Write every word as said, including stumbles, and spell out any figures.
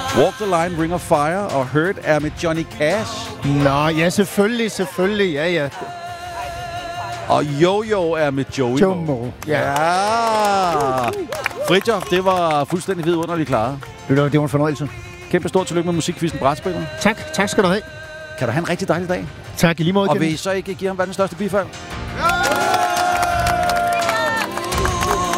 Walk the Line, Ring of Fire og Hurt er med Johnny Cash. Nå, ja, selvfølgelig, selvfølgelig, ja, ja. Og Yo-Yo er med Joey Joe Moe. Ja. ja. Fridtjof, det var fuldstændig vidunderligt klaret. Det var, det var en fornøjelse. Kæmpe stort tillykke med musikquizzen Brætspiller. Tak, tak skal du have. Kan du have en rigtig dejlig dag. Tak i lige måde. Og vil I så ikke give ham verdens største bifald?